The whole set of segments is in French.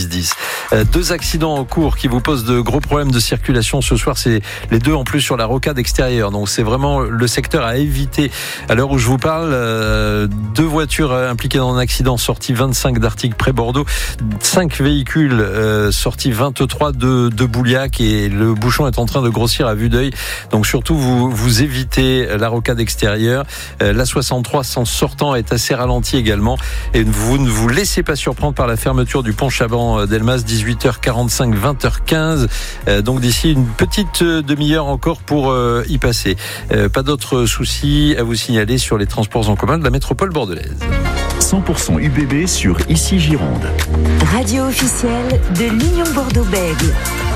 10. Deux accidents en cours qui vous posent de gros problèmes de circulation ce soir. C'est les deux en plus sur la rocade extérieure. Donc c'est vraiment le secteur à éviter. À l'heure où je vous parle, deux voitures impliquées dans un accident sortie 25 d'Artigues près Bordeaux. 5 véhicules sortis 23 de Bouliac et le bouchon est en train de grossir à vue d'œil. Donc surtout vous évitez la rocade extérieure. La 63 en sortant est assez ralentie également et vous ne vous laissez pas surprendre par la fermeture du pont Chaban-Delmas 18h45 20h15. Donc d'ici une petite demi-heure encore pour y passer. Pas d'autres soucis à vous signaler sur les transports en commun de la métropole bordelaise. 100% UBB sur Ici Gironde. Radio officielle de l'Union Bordeaux-Bègles.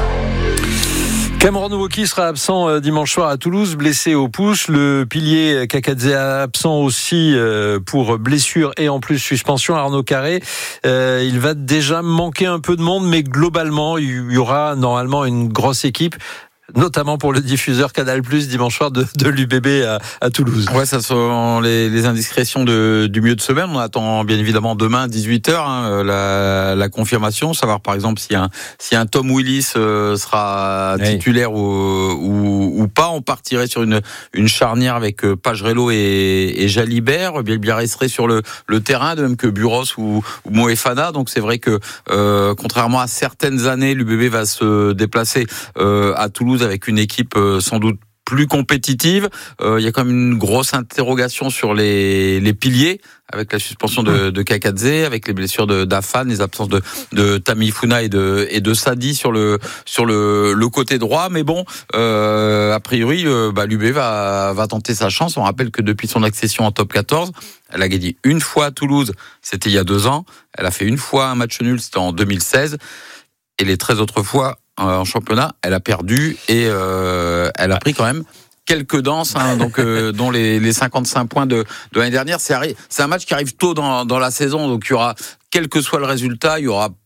Cameron Wauquiez sera absent dimanche soir à Toulouse, blessé au pouce. Le pilier Kakadze absent aussi pour blessure et en plus suspension. Arnaud Carré, il va déjà manquer un peu de monde, mais globalement, il y aura normalement une grosse équipe, notamment pour le diffuseur Canal+ dimanche soir de l'UBB à Toulouse. Ouais, ça sont les indiscrétions du milieu de semaine. On attend bien évidemment demain 18h la confirmation, savoir par exemple si un Tom Willis sera titulaire ou pas. On partirait sur une charnière avec Pagerello et Jalibert. Bielbiarré serait sur le terrain, de même que Buros ou Moefana. Donc c'est vrai que contrairement à certaines années, l'UBB va se déplacer à Toulouse avec une équipe sans doute plus compétitive. Il y a quand même une grosse interrogation sur les piliers, avec la suspension de Kakadze, avec les blessures d'Afan, les absences de Tamifuna et de Sadi sur le côté droit. Mais bon, a priori, l'UBB va tenter sa chance. On rappelle que depuis son accession en top 14, elle a gagné une fois à Toulouse, c'était il y a 2 ans. Elle a fait une fois un match nul, c'était en 2016. Et les 13 autres fois en championnat, elle a perdu et elle a pris quand même quelques danses, dont les 55 points de l'année dernière. C'est un match qui arrive tôt dans la saison, donc il y aura, quel que soit le résultat, il y aura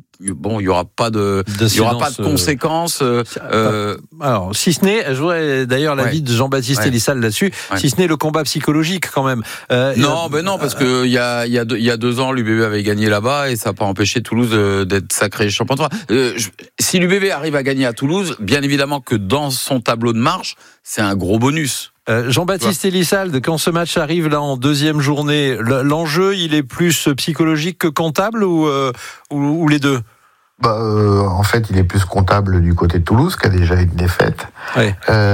pas de conséquences. Alors, si ce n'est, je voudrais d'ailleurs l'avis de Jean-Baptiste Elissal là-dessus, si ce n'est le combat psychologique quand même. Non, parce que il y a 2 ans, l'UBB avait gagné là-bas et ça n'a pas empêché Toulouse d'être sacré champion de France. Si l'UBB arrive à gagner à Toulouse, bien évidemment que dans son tableau de marche, c'est un gros bonus. Jean-Baptiste Elissal, quand ce match arrive là en deuxième journée, l'enjeu il est plus psychologique que comptable ou les deux? En fait, il est plus comptable du côté de Toulouse, qui a déjà une défaite. Oui.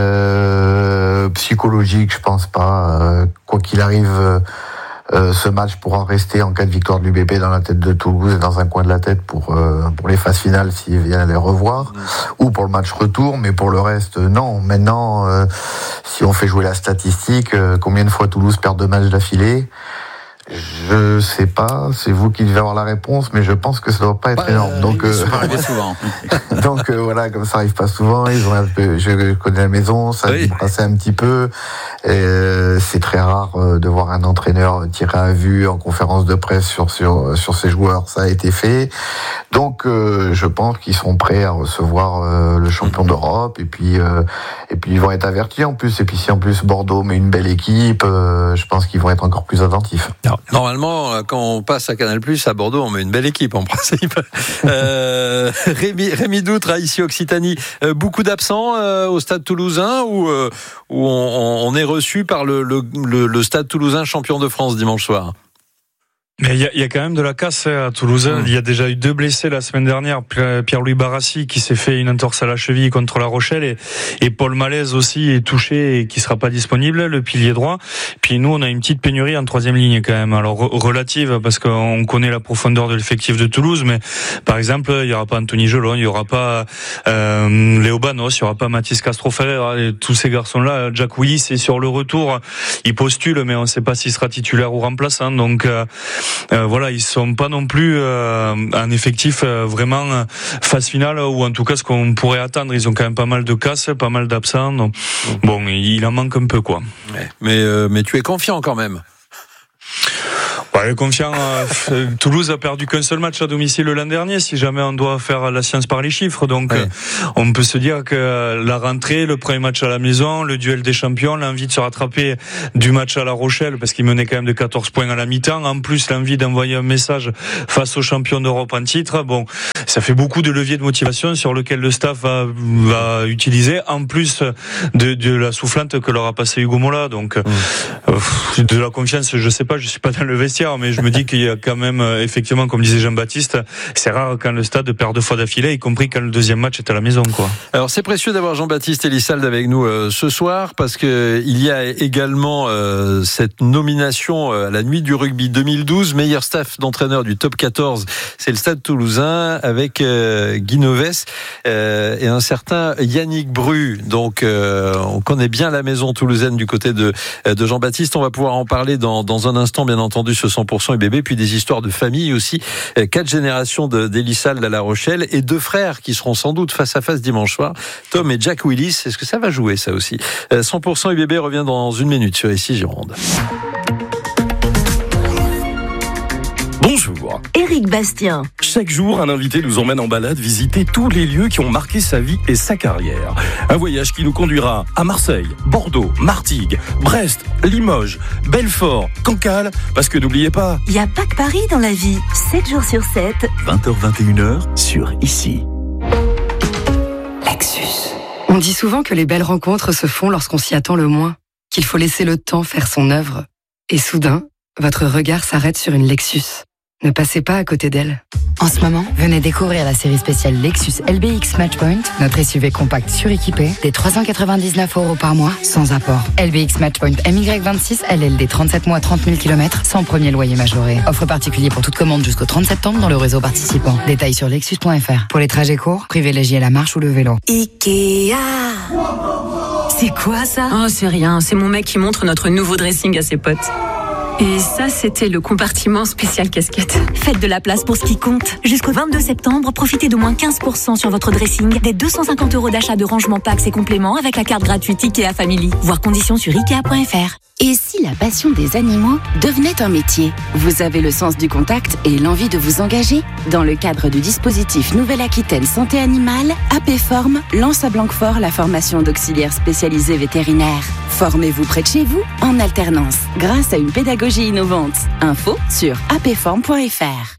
Psychologique, je pense pas. Quoi qu'il arrive, ce match pourra rester en cas de victoire de l'UBB dans la tête de Toulouse et dans un coin de la tête pour les phases finales s'ils viennent les revoir, ou pour le match retour, mais pour le reste, non. Maintenant, si on fait jouer la statistique, combien de fois Toulouse perd 2 matchs d'affilée? Je sais pas, c'est vous qui devez avoir la réponse, mais je pense que ça doit pas être énorme. Donc, ça va arriver souvent. Donc voilà, comme ça arrive pas souvent, ils ont un peu, je connais la maison, ça a brassé un petit peu. C'est très rare de voir un entraîneur tirer à vue en conférence de presse sur ses joueurs, ça a été fait. Donc je pense qu'ils seront prêts à recevoir le champion d'Europe et puis ils vont être avertis en plus. Et puis si en plus Bordeaux met une belle équipe, je pense qu'ils vont être encore plus attentifs. Normalement, quand on passe à Canal+, à Bordeaux, on met une belle équipe en principe. Rémi Doutre, à Ici Occitanie, beaucoup d'absents au Stade Toulousain où on est reçu par le Stade Toulousain champion de France dimanche soir. Mais il y a quand même de la casse à Toulouse. Il y a déjà eu 2 blessés la semaine dernière. Pierre-Louis Barassi qui s'est fait une entorse à la cheville contre La Rochelle et Paul Malaise aussi est touché et qui sera pas disponible, le pilier droit. Puis nous, on a une petite pénurie en 3e ligne quand même. Alors relative parce qu'on connaît la profondeur de l'effectif de Toulouse, mais par exemple, il y aura pas Anthony Gelon, il y aura pas Léo Banos, il y aura pas Mathis Castro-Ferreira, tous ces garçons-là. Jack Willis est sur le retour. Il postule, mais on sait pas s'il sera titulaire ou remplaçant. Donc voilà, ils sont pas non plus un effectif vraiment phase finale, ou en tout cas ce qu'on pourrait attendre. Ils ont quand même pas mal de casses, pas mal d'absents. Donc, bon, il en manque un peu, quoi. Mais tu es confiant quand même. Confiant. Toulouse a perdu qu'un seul match à domicile l'an dernier. Si jamais on doit faire la science par les chiffres, donc on peut se dire que la rentrée, le premier match à la maison, le duel des champions, l'envie de se rattraper du match à La Rochelle parce qu'il menait quand même de 14 points à la mi-temps. En plus, l'envie d'envoyer un message face aux champions d'Europe en titre. Bon, ça fait beaucoup de leviers de motivation sur lequel le staff va utiliser, en plus de la soufflante que leur a passé Hugo Mola. Donc, de la confiance, je sais pas, je suis pas dans le vestiaire, mais je me dis qu'il y a quand même, effectivement, comme disait Jean-Baptiste, c'est rare quand le stade perd 2 fois d'affilée, y compris quand le deuxième match est à la maison, quoi. Alors, c'est précieux d'avoir Jean-Baptiste Elissalde avec nous ce soir, parce que il y a également cette nomination à la nuit du rugby 2012, meilleur staff d'entraîneur du top 14, c'est le Stade Toulousain, avec Guy Novès et un certain Yannick Bru. Donc, on connaît bien la maison toulousaine du côté de Jean-Baptiste. On va pouvoir en parler dans un instant, bien entendu, ce 100% UBB, puis des histoires de famille aussi. 4 générations d'Elissalde à La Rochelle et 2 frères qui seront sans doute face à face dimanche soir, Tom et Jack Willis. Est-ce que ça va jouer, ça aussi? 100% UBB revient dans 1 minute sur Ici Gironde. Bonjour. Éric Bastien. Chaque jour, un invité nous emmène en balade visiter tous les lieux qui ont marqué sa vie et sa carrière. Un voyage qui nous conduira à Marseille, Bordeaux, Martigues, Brest, Limoges, Belfort, Cancale, parce que n'oubliez pas... Il n'y a pas que Paris dans la vie. 7 jours sur 7. 20h-21h sur Ici. Lexus. On dit souvent que les belles rencontres se font lorsqu'on s'y attend le moins, qu'il faut laisser le temps faire son œuvre. Et soudain, votre regard s'arrête sur une Lexus. Ne passez pas à côté d'elle. En ce moment, venez découvrir la série spéciale Lexus LBX Matchpoint, notre SUV compact suréquipé, des 399 € par mois, sans apport. LBX Matchpoint MY26, LLD 37 mois, 30 000 km, sans premier loyer majoré. Offre particulier pour toute commande jusqu'au 30 septembre dans le réseau participant. Détails sur lexus.fr. Pour les trajets courts, privilégiez la marche ou le vélo. Ikea. C'est quoi ça? Oh, c'est rien. C'est mon mec qui montre notre nouveau dressing à ses potes. Et ça, c'était le compartiment spécial casquette. Faites de la place pour ce qui compte. Jusqu'au 22 septembre, profitez de moins 15% sur votre dressing, des 250 € d'achat de rangement packs et compléments avec la carte gratuite Ikea Family. Voir conditions sur Ikea.fr. Et si la passion des animaux devenait un métier? Vous avez le sens du contact et l'envie de vous engager? Dans le cadre du dispositif Nouvelle-Aquitaine Santé Animale, APForm lance à Blanquefort la formation d'auxiliaires spécialisés vétérinaires. Formez-vous près de chez vous, en alternance, grâce à une pédagogie innovante. Info sur apform.fr.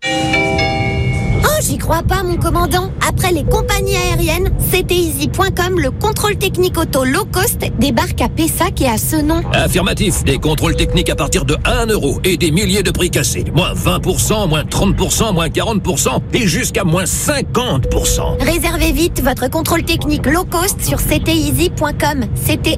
Oh, j'y crois pas, mon commandant. Après les compagnies aériennes, CTEasy.com, le contrôle technique auto low cost, débarque à Pessac et à Senon. Affirmatif, des contrôles techniques à partir de 1 € et des milliers de prix cassés. Moins 20%, moins 30%, moins 40% et jusqu'à moins 50%. Réservez vite votre contrôle technique low cost sur CTEasy.com.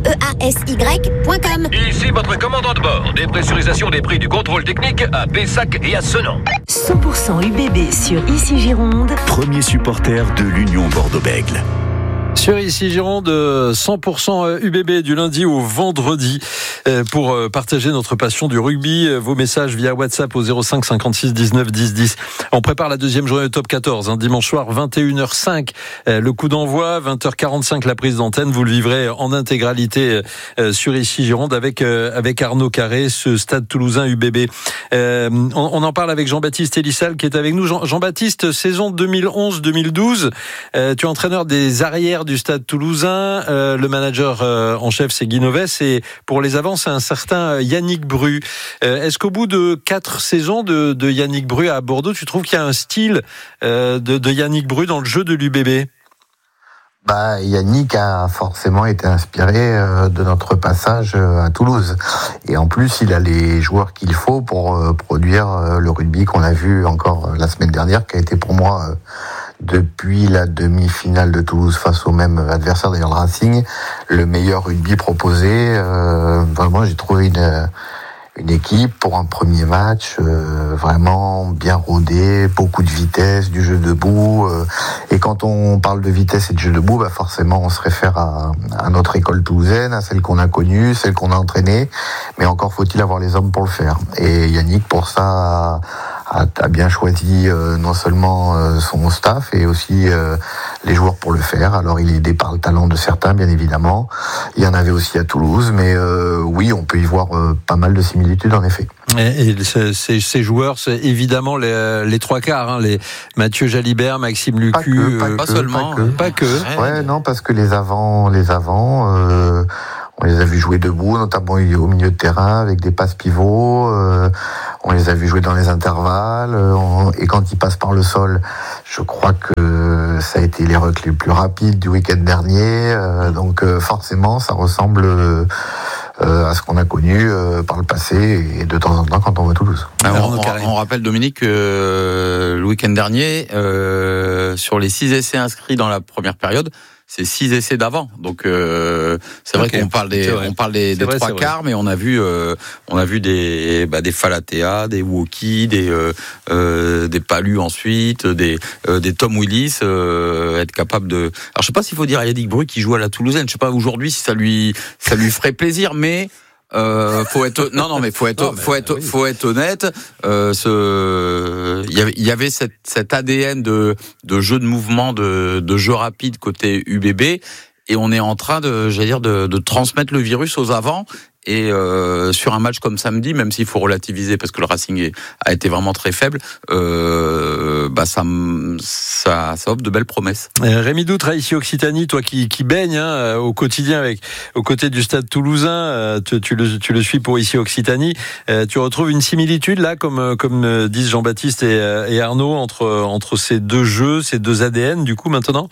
CTEASY.com. Ici votre commandant de bord. Dépressurisation des prix du contrôle technique à Pessac et à Senon. 100% UBB sur Ici Gironde. Premier supporter de l'Union Bordeaux-Bègles. Sur Ici Gironde, 100% UBB du lundi au vendredi pour partager notre passion du rugby. Vos messages via WhatsApp au 05 56 19 10 10. On prépare la deuxième journée de top 14, dimanche soir 21h05 le coup d'envoi, 20h45 la prise d'antenne. Vous le vivrez en intégralité sur Ici Gironde avec Arnaud Carré, ce stade toulousain UBB. On en parle avec Jean-Baptiste Elissalde qui est avec nous. Jean-Baptiste, saison 2011-2012, tu es entraîneur des arrières du stade toulousain, le manager en chef c'est Guy Novès et pour les avants c'est un certain Yannick Bru. Est-ce qu'au bout de 4 saisons de Yannick Bru à Bordeaux, tu trouves qu'il y a un style de Yannick Bru dans le jeu de l'UBB? Yannick a forcément été inspiré de notre passage à Toulouse. Et en plus, il a les joueurs qu'il faut pour produire le rugby qu'on a vu encore la semaine dernière, qui a été pour moi, depuis la demi-finale de Toulouse face au même adversaire, d'ailleurs le Racing, le meilleur rugby proposé. Vraiment, j'ai trouvé une équipe pour un premier match vraiment bien rodée, beaucoup de vitesse, du jeu debout. Et quand on parle de vitesse et de jeu debout, forcément on se réfère à notre école toulousaine, à celle qu'on a connue, celle qu'on a entraînée. Mais encore faut-il avoir les hommes pour le faire. Et Yannick, pour ça, a bien choisi non seulement son staff et aussi les joueurs pour le faire. Alors il est aidé par le talent de certains, bien évidemment. Il y en avait aussi à Toulouse, mais oui, on peut y voir pas mal de similitudes en effet. Et ces joueurs, c'est évidemment les trois quarts, hein, les Mathieu Jalibert, Maxime Lucu, pas que. Ouais, non, parce que les avants, on les a vus jouer debout, notamment au milieu de terrain avec des passes pivots. On les a vus jouer dans les intervalles. Et quand ils passent par le sol, je crois que ça a été les rucks les plus rapides du week-end dernier. Donc forcément, ça ressemble à ce qu'on a connu par le passé et de temps en temps quand on voit Toulouse. On rappelle, Dominique, que le week-end dernier, sur les 6 essais inscrits dans la première période, c'est 6 essais d'avant. Donc c'est vrai qu'on parle des trois quarts, mais on a vu des Falatea, des Woki, des Palus ensuite, des Tom Willis être capable de. Alors je sais pas s'il faut dire à Yannick Bru qui joue à la Toulousaine. Je sais pas aujourd'hui si ça lui ferait plaisir, mais faut être honnête. Il y avait cet ADN de jeu de mouvement, de jeu rapide côté UBB, et on est en train de transmettre le virus aux avants. Et sur un match comme samedi, même s'il faut relativiser parce que le Racing a été vraiment très faible, ça offre de belles promesses. Rémi Doutre, ici Occitanie, toi qui baignes au quotidien aux côtés du Stade Toulousain, tu le suis pour ici Occitanie. Tu retrouves une similitude là, comme disent Jean-Baptiste et Arnaud, entre ces deux jeux, ces deux ADN du coup maintenant.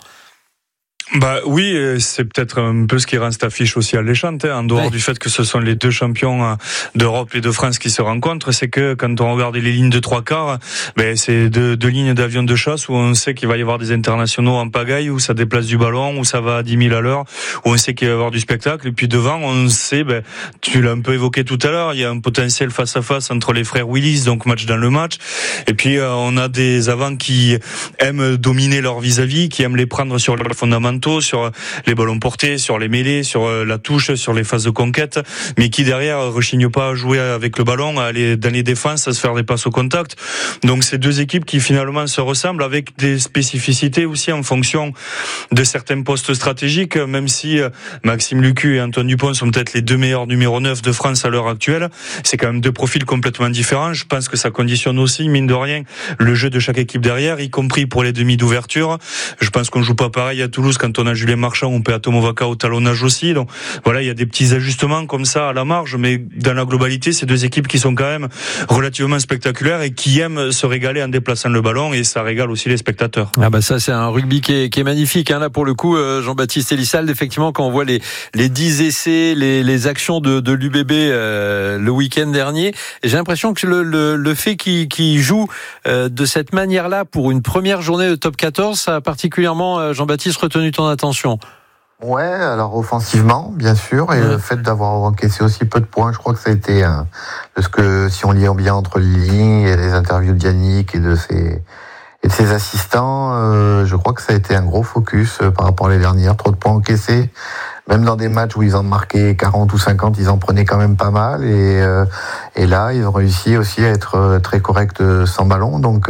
Oui, c'est peut-être un peu ce qui rend cette affiche aussi alléchante, en dehors du fait que ce sont les deux champions d'Europe et de France qui se rencontrent, c'est que quand on regarde les lignes de trois quarts, c'est deux lignes d'avions de chasse où on sait qu'il va y avoir des internationaux en pagaille, où ça déplace du ballon, où ça va à 10 000 à l'heure, où on sait qu'il va y avoir du spectacle, et puis devant, on sait, tu l'as un peu évoqué tout à l'heure, il y a un potentiel face à face entre les frères Willis, donc match dans le match, et puis on a des avants qui aiment dominer leur vis-à-vis, qui aiment les prendre sur leurs fondamentaux, sur les ballons portés, sur les mêlées, sur la touche, sur les phases de conquête, mais qui derrière rechignent pas à jouer avec le ballon, à aller dans les défenses, à se faire des passes au contact. Donc c'est deux équipes qui finalement se ressemblent, avec des spécificités aussi en fonction de certains postes stratégiques, même si Maxime Lucu et Antoine Dupont sont peut-être les deux meilleurs numéro 9 de France à l'heure actuelle. C'est quand même deux profils complètement différents. Je pense que ça conditionne aussi, mine de rien, le jeu de chaque équipe derrière, y compris pour les demi d'ouverture. Je pense qu'on joue pas pareil à Toulouse quand on a Julien Marchand, on peut à Tomovaca au talonnage aussi. Donc voilà, il y a des petits ajustements comme ça à la marge, mais dans la globalité, c'est deux équipes qui sont quand même relativement spectaculaires et qui aiment se régaler en déplaçant le ballon, et ça régale aussi les spectateurs. Ça c'est un rugby qui est magnifique, là pour le coup, Jean-Baptiste Elissalde. Effectivement, quand on voit les 10 essais, les actions de l'UBB le week-end dernier, j'ai l'impression que le fait qu'ils jouent de cette manière-là pour une première journée de top 14, ça a particulièrement, Jean-Baptiste, retenu ton attention. Ouais, alors offensivement, bien sûr, et le fait d'avoir encaissé aussi peu de points, je crois que ça a été parce que si on lit bien entre les lignes et les interviews de Yannick et de ses assistants, je crois que ça a été un gros focus par rapport à les dernières. Trop de points encaissés, même dans des matchs où ils en marquaient 40 ou 50, ils en prenaient quand même pas mal, et là ils ont réussi aussi à être très corrects sans ballon. Donc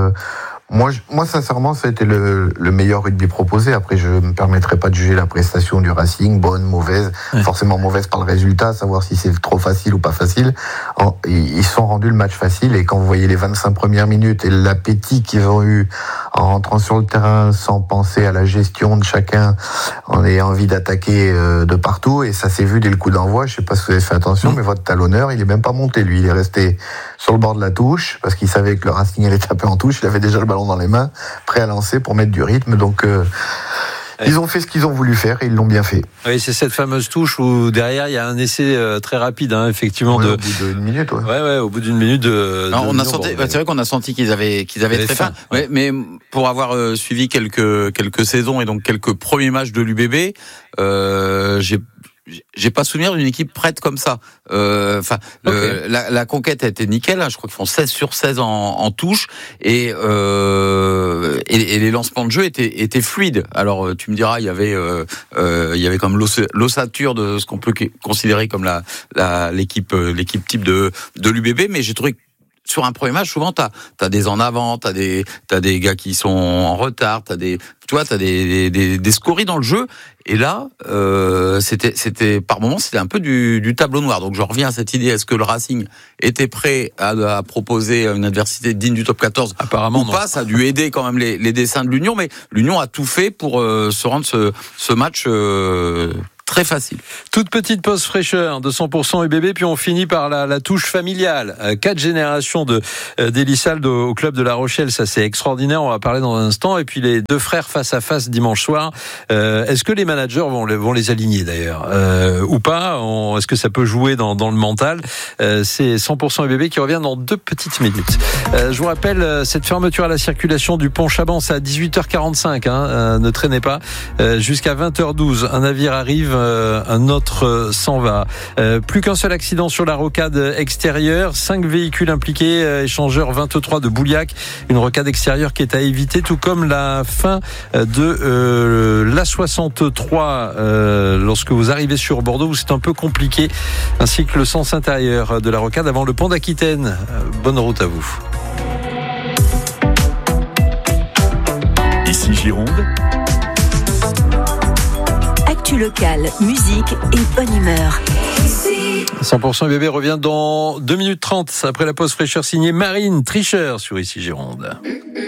moi, sincèrement, ça a été le meilleur rugby proposé. Après, je me permettrai pas de juger la prestation du Racing, bonne, mauvaise, forcément mauvaise par le résultat, savoir si c'est trop facile ou pas facile. Ils se sont rendus le match facile, et quand vous voyez les 25 premières minutes et l'appétit qu'ils ont eu en rentrant sur le terrain sans penser à la gestion de chacun, en ayant envie d'attaquer de partout, et ça s'est vu dès le coup d'envoi. Je sais pas si vous avez fait attention, mais votre talonneur, il est même pas monté, lui. Il est resté sur le bord de la touche, parce qu'il savait que le Racing allait taper en touche. Il avait déjà le ballon dans les mains, prêt à lancer pour mettre du rythme. Donc ils ont fait ce qu'ils ont voulu faire, et ils l'ont bien fait. Oui, c'est cette fameuse touche où derrière il y a un essai très rapide, effectivement, au bout d'une minute. Au bout d'une minute. C'est vrai qu'on a senti qu'ils avaient très faim. Ouais, mais pour avoir suivi quelques saisons et donc quelques premiers matchs de l'UBB, j'ai pas souvenir d'une équipe prête comme ça. La conquête a été nickel, je crois qu'ils font 16 sur 16 en touche, et les lancements de jeu étaient fluides. Alors tu me diras, il y avait comme l'ossature de ce qu'on peut considérer comme l'équipe type de l'UBB, mais j'ai trouvé sur un premier match, souvent t'as des en avant, t'as des gars qui sont en retard, t'as des scories dans le jeu. Et là, c'était par moments, c'était un peu du tableau noir. Donc je reviens à cette idée, est-ce que le Racing était prêt à proposer une adversité digne du top 14? Apparemment non. Pas, ça a dû aider quand même les dessins de l'Union, mais l'Union a tout fait pour se rendre ce match très facile. Toute petite pause fraîcheur de 100% UBB, puis on finit par la touche familiale. 4 générations d'Elissalde au club de La Rochelle, ça c'est extraordinaire, on va parler dans un instant. Et puis les 2 frères face à face dimanche soir. Est-ce que les managers vont les aligner d'ailleurs ou pas? Est-ce que ça peut jouer dans le mental? C'est 100% UBB qui revient dans 2 petites minutes. Je vous rappelle cette fermeture à la circulation du pont Chaban, c'est à 18h45. Ne traînez pas. Jusqu'à 20h12, un navire arrive, un autre s'en va. Plus qu'un seul accident sur la rocade extérieure, 5 véhicules impliqués, échangeur 23 de Bouliac, une rocade extérieure qui est à éviter, tout comme la fin de l'A63 lorsque vous arrivez sur Bordeaux, où c'est un peu compliqué, ainsi que le sens intérieur de la rocade avant le pont d'Aquitaine. Bonne route à vous. Ici Gironde. Actu locale, musique et bonne humeur. 100% UBB revient dans 2 minutes 30 après la pause fraîcheur signée Marine Tricheur sur Ici Gironde.